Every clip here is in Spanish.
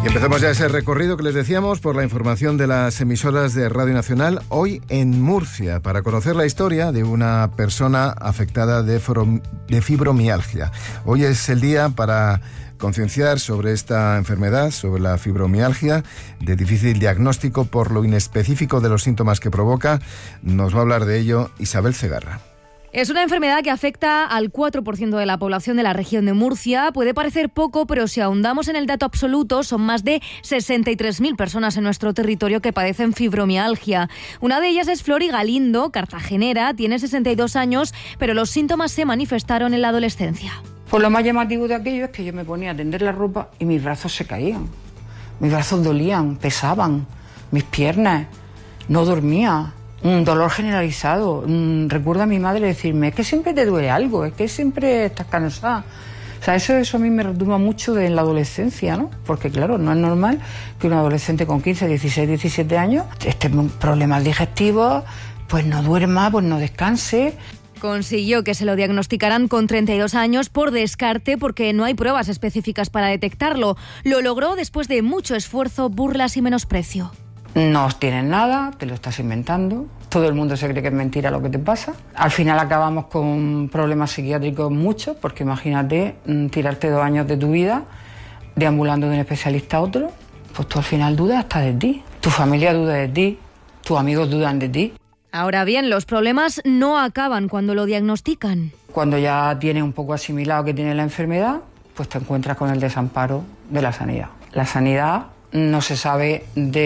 Y empezamos ya ese recorrido que les decíamos por la información de las emisoras de Radio Nacional, hoy en Murcia, para conocer la historia de una persona afectada de fibromialgia. Hoy es el día para concienciar sobre esta enfermedad, sobre la fibromialgia, de difícil diagnóstico por lo inespecífico de los síntomas que provoca. Nos va a hablar de ello Isabel Segarra. Es una enfermedad que afecta al 4% de la población de la región de Murcia. Puede parecer poco, pero si ahondamos en el dato absoluto, son más de 63.000 personas en nuestro territorio que padecen fibromialgia. Una de ellas es Flori Galindo, cartagenera, tiene 62 años, pero los síntomas se manifestaron en la adolescencia. Pues lo más llamativo de aquello es que yo me ponía a tender la ropa y mis brazos se caían. Mis brazos dolían, pesaban, mis piernas, no dormía. Un dolor generalizado. Recuerdo a mi madre decirme, es que siempre te duele algo, es que siempre estás cansada. O sea, eso a mí me retumba mucho en la adolescencia, ¿no? Porque claro, no es normal que un adolescente con 15, 16, 17 años esté con problemas digestivos, pues no duerma, pues no descanse. Consiguió que se lo diagnosticaran con 32 años por descarte porque no hay pruebas específicas para detectarlo. Lo logró después de mucho esfuerzo, burlas y menosprecio. No tienes nada, te lo estás inventando, todo el mundo se cree que es mentira lo que te pasa. Al final acabamos con problemas psiquiátricos muchos, porque imagínate tirarte 2 años de tu vida deambulando de un especialista a otro, pues tú al final dudas hasta de ti, tu familia duda de ti, tus amigos dudan de ti. Ahora bien, los problemas no acaban cuando lo diagnostican. Cuando ya tienes un poco asimilado que tienes la enfermedad, pues te encuentras con el desamparo de la sanidad. La sanidad no se sabe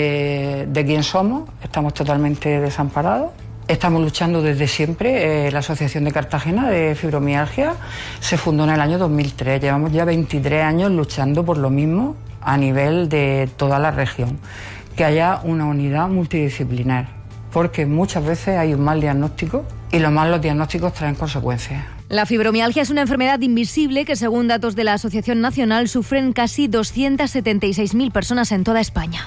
de quién somos, estamos totalmente desamparados. Estamos luchando desde siempre. La Asociación de Cartagena de Fibromialgia se fundó en el año 2003. Llevamos ya 23 años luchando por lo mismo a nivel de toda la región. Que haya una unidad multidisciplinar, porque muchas veces hay un mal diagnóstico y los malos diagnósticos traen consecuencias. La fibromialgia es una enfermedad invisible que, según datos de la Asociación Nacional, sufren casi 276.000 personas en toda España.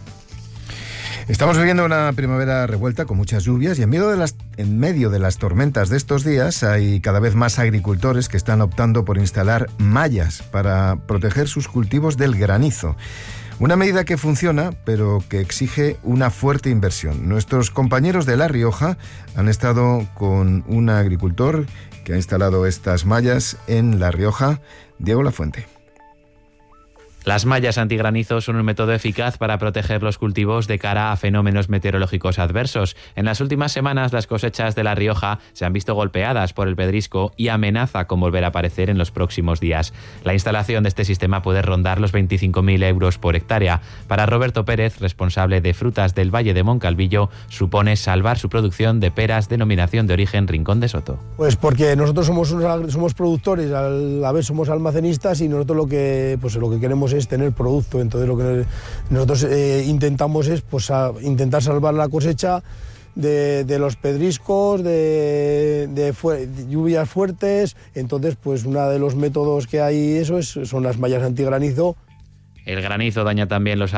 Estamos viviendo una primavera revuelta con muchas lluvias y en medio de las tormentas de estos días hay cada vez más agricultores que están optando por instalar mallas para proteger sus cultivos del granizo. Una medida que funciona, pero que exige una fuerte inversión. Nuestros compañeros de La Rioja han estado con un agricultor que ha instalado estas mallas en La Rioja, Diego Lafuente. Las mallas antigranizo son un método eficaz para proteger los cultivos de cara a fenómenos meteorológicos adversos. En las últimas semanas, las cosechas de La Rioja se han visto golpeadas por el pedrisco y amenaza con volver a aparecer en los próximos días. La instalación de este sistema puede rondar los 25.000 euros por hectárea. Para Roberto Pérez, responsable de frutas del Valle de Moncalvillo, supone salvar su producción de peras denominación de origen Rincón de Soto. Pues porque nosotros somos productores, a la vez somos almacenistas y nosotros lo que queremos es tener producto. Entonces lo que nosotros intentamos es intentar salvar la cosecha de los pedriscos, de lluvias fuertes. Entonces pues uno de los métodos que hay son las mallas antigranizo. El granizo daña también los